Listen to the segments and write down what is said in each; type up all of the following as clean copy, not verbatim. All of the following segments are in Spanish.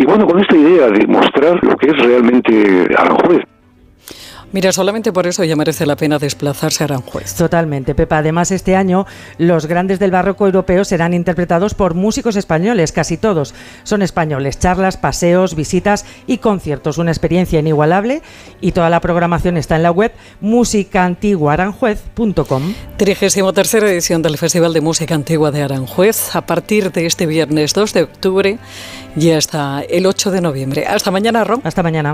bueno, con esta idea de mostrar lo que es realmente Aranjuez. Mira, solamente por eso ya merece la pena desplazarse a Aranjuez. Totalmente, Pepa. Además, este año los grandes del barroco europeo serán interpretados por músicos españoles, casi todos son españoles. Charlas, paseos, visitas y conciertos. Una experiencia inigualable y toda la programación está en la web musicaantiguaaranjuez.com. 33ª edición del Festival de Música Antigua de Aranjuez, a partir de este viernes 2 de octubre y hasta el 8 de noviembre. Hasta mañana, Ro. Hasta mañana.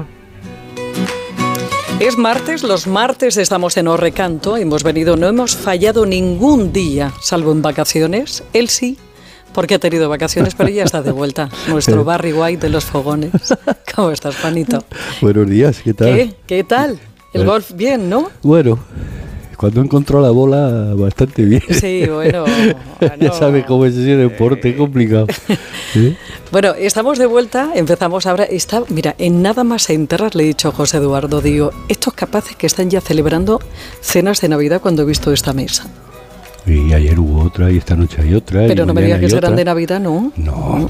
Es martes, los martes estamos en Orrecanto, no hemos fallado ningún día, salvo en vacaciones. Él sí, porque ha tenido vacaciones, pero ya está de vuelta. Nuestro Barry White de los fogones. ¿Cómo estás, Juanito? Buenos días, ¿qué tal? ¿Qué tal? El golf bien, ¿no? Bueno, cuando encontró la bola, bastante bien. Sí, bueno. Ya sabes cómo es ese deporte, complicado. ¿Sí? Bueno, estamos de vuelta, empezamos ahora. Mira, en nada más entrar le he dicho a José Eduardo, digo, estos capaces que están ya celebrando cenas de Navidad cuando he visto esta mesa. Y ayer hubo otra y esta noche hay otra. Pero no me digas que serán de Navidad, ¿no? No,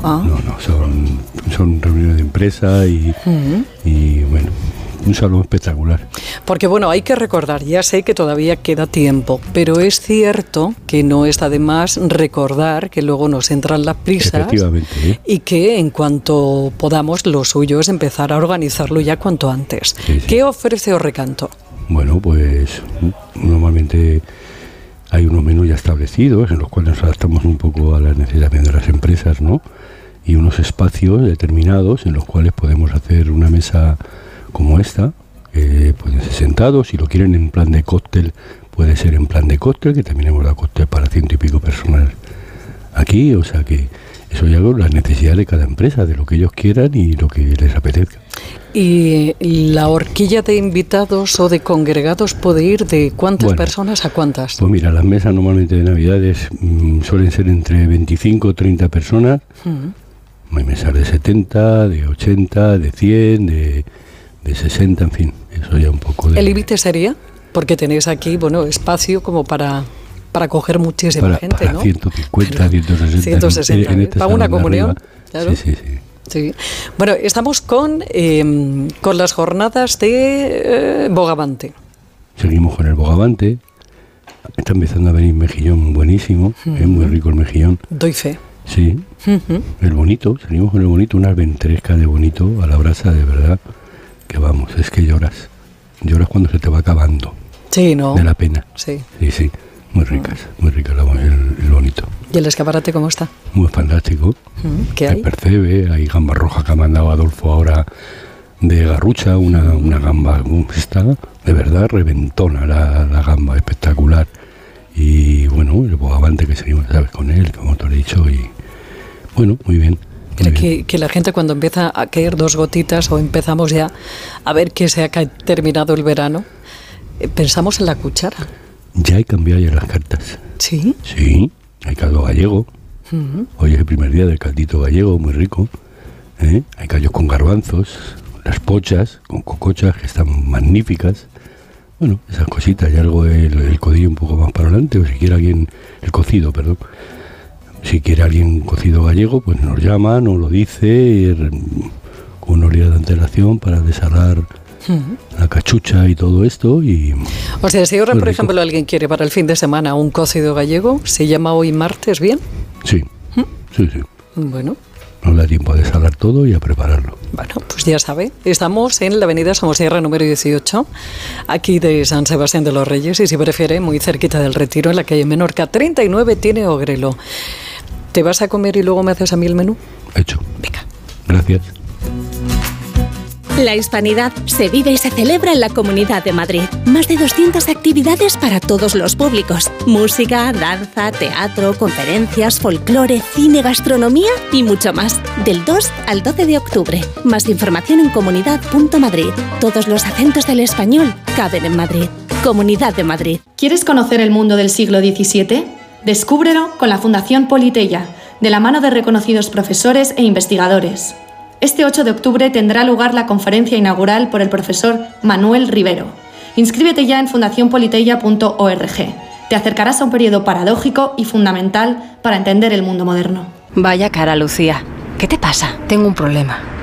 son reuniones de empresa y bueno, un salón espectacular. Porque bueno, hay que recordar, ya sé que todavía queda tiempo, pero es cierto que no está de más recordar que luego nos entran las prisas. Efectivamente, ¿eh? Y que en cuanto podamos, lo suyo es empezar a organizarlo ya cuanto antes. Sí. ¿Qué ofrece Orrecanto? Bueno, pues normalmente hay unos menús ya establecidos en los cuales nos adaptamos un poco a las necesidades de las empresas, ¿no? Y unos espacios determinados en los cuales podemos hacer una mesa como esta, pueden ser sentados, si lo quieren en plan de cóctel, puede ser en plan de cóctel, que también hemos dado cóctel para 100 y pico personas aquí, o sea que eso ya es la necesidad de cada empresa, de lo que ellos quieran y lo que les apetezca. ¿Y la horquilla de invitados o de congregados puede ir de cuántas personas a cuántas? Pues mira, las mesas normalmente de Navidades suelen ser entre 25 o 30 personas, hay mesas de 70, de 80, de 100, de 60, en fin, eso ya un poco de... ¿El límite sería? Porque tenéis aquí, bueno, espacio como para coger muchísima gente, para ¿no? 150, 160. En para una comunión, claro. Sí. Bueno, estamos con las jornadas de Bogavante. Seguimos con el Bogavante. Está empezando a venir mejillón buenísimo, es muy rico el mejillón. Doy fe. Sí, el bonito, seguimos con el bonito, unas ventrescas de bonito a la brasa, de verdad, que vamos, es que lloras cuando se te va acabando. Sí, ¿no? De la pena. Sí, muy ricas el bonito. ¿Y el escaparate cómo está? Muy fantástico. ¿Qué hay? El percebe, hay gamba roja que ha mandado Adolfo ahora de Garrucha, una gamba, está de verdad reventona la gamba, espectacular. Y bueno, el Bogavante que seguimos, ¿sabes? Con él, como te lo he dicho, y bueno, muy bien. Que la gente cuando empieza a caer dos gotitas o empezamos ya a ver que se ha terminado el verano, pensamos en la cuchara. Ya hay cambiado ya las cartas. ¿Sí? Sí, hay caldo gallego. Hoy es el primer día del caldito gallego, muy rico. Hay callos con garbanzos, las pochas con cocochas que están magníficas. Bueno, esas cositas, y algo el codillo un poco más para adelante, o si quiere alguien, el cocido, perdón. Si quiere alguien cocido gallego, pues nos llama, nos lo dice, con unos días de antelación para deshalar la cachucha y todo esto. O sea, si ahora, por ejemplo, alguien quiere para el fin de semana un cocido gallego, ¿se llama hoy martes bien? Sí, sí. Bueno. Nos da tiempo a deshalar todo y a prepararlo. Bueno, pues ya sabe, estamos en la avenida Somosierra número 18, aquí de San Sebastián de los Reyes, y si prefiere, muy cerquita del Retiro, en la calle Menorca 39, tiene Ogrelo. ¿Te vas a comer y luego me haces a mí el menú? Hecho. Venga. Gracias. La hispanidad se vive y se celebra en la Comunidad de Madrid. Más de 200 actividades para todos los públicos. Música, danza, teatro, conferencias, folclore, cine, gastronomía y mucho más. Del 2 al 12 de octubre. Más información en comunidad.madrid. Todos los acentos del español caben en Madrid. Comunidad de Madrid. ¿Quieres conocer el mundo del siglo XVII? Descúbrelo con la Fundación Politeia, de la mano de reconocidos profesores e investigadores. Este 8 de octubre tendrá lugar la conferencia inaugural por el profesor Manuel Rivero. Inscríbete ya en fundacionpoliteia.org. Te acercarás a un periodo paradójico y fundamental para entender el mundo moderno. Vaya cara, Lucía. ¿Qué te pasa? Tengo un problema.